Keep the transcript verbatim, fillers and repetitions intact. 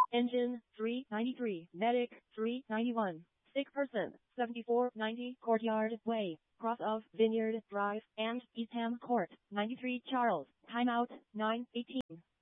Engine, three ninety-three. Medic, three ninety-one. Sick person, seventy-four ninety. Courtyard Way, cross of Vineyard Drive and Eastham Court, ninety-three Charles. Timeout, nine eighteen.